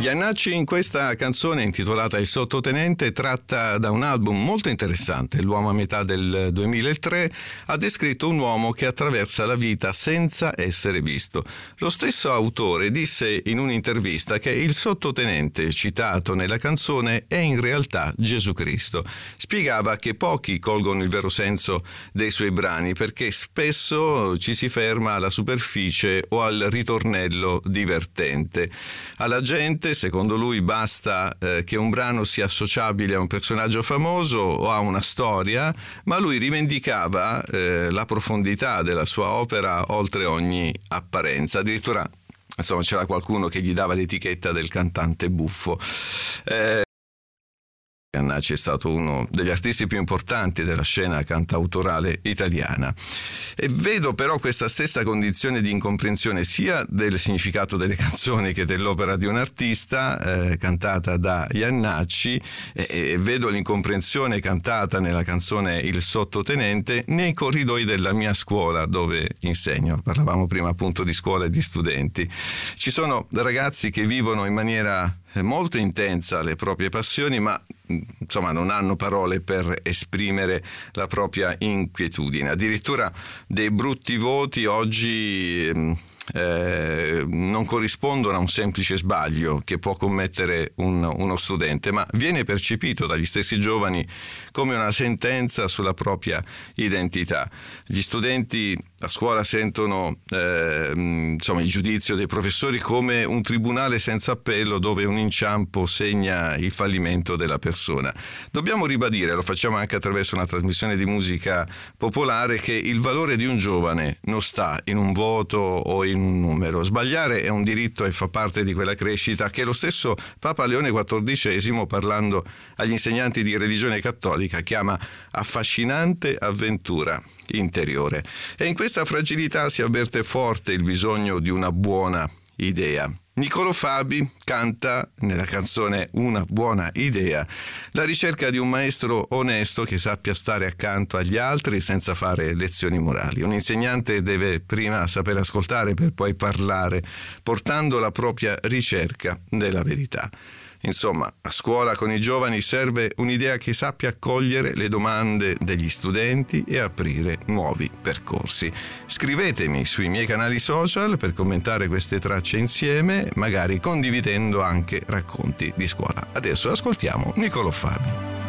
Iannacci in questa canzone intitolata Il sottotenente, tratta da un album molto interessante, L'uomo a metà del 2003, ha descritto un uomo che attraversa la vita senza essere visto. Lo stesso autore disse in un'intervista che il sottotenente citato nella canzone è in realtà Gesù Cristo. Spiegava che pochi colgono il vero senso dei suoi brani perché spesso ci si ferma alla superficie o al ritornello divertente. Alla gente, secondo lui, basta che un brano sia associabile a un personaggio famoso o a una storia, ma lui rivendicava la profondità della sua opera oltre ogni apparenza. Addirittura, insomma, c'era qualcuno che gli dava l'etichetta del cantante buffo. Iannacci è stato uno degli artisti più importanti della scena cantautorale italiana. E vedo però questa stessa condizione di incomprensione sia del significato delle canzoni che dell'opera di un artista cantata da Iannacci, e vedo l'incomprensione cantata nella canzone Il sottotenente nei corridoi della mia scuola dove insegno. Parlavamo prima appunto di scuola e di studenti. Ci sono ragazzi che vivono in maniera molto intensa le proprie passioni, ma insomma non hanno parole per esprimere la propria inquietudine. Addirittura dei brutti voti oggi non corrispondono a un semplice sbaglio che può commettere uno studente, ma viene percepito dagli stessi giovani come una sentenza sulla propria identità. Gli studenti a scuola sentono insomma, il giudizio dei professori come un tribunale senza appello dove un inciampo segna il fallimento della persona. Dobbiamo ribadire, lo facciamo anche attraverso una trasmissione di musica popolare, che il valore di un giovane non sta in un voto o in un numero. Sbagliare è un diritto e fa parte di quella crescita che lo stesso Papa Leone XIV, parlando agli insegnanti di religione cattolica, chiama affascinante avventura interiore. E in questa fragilità si avverte forte il bisogno di una buona idea. Niccolò Fabi canta nella canzone Una buona idea la ricerca di un maestro onesto che sappia stare accanto agli altri senza fare lezioni morali. Un insegnante deve prima saper ascoltare per poi parlare, portando la propria ricerca della verità. Insomma, a scuola con i giovani serve un'idea che sappia accogliere le domande degli studenti e aprire nuovi percorsi. Scrivetemi sui miei canali social per commentare queste tracce insieme, magari condividendo anche racconti di scuola. Adesso ascoltiamo Niccolò Fabi.